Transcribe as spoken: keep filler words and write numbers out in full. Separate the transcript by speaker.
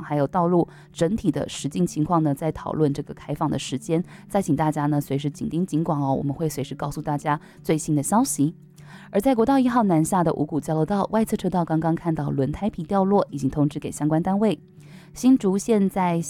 Speaker 1: 还有道路整体的实境情况呢，在讨论这个开放的时间。再请大家呢随时紧盯警广哦，我们会随时告诉大家最新的消息。而在国道一号南下的五股交流道外侧车道，刚刚看到轮胎皮掉落，已经通知给相关单位。新竹县在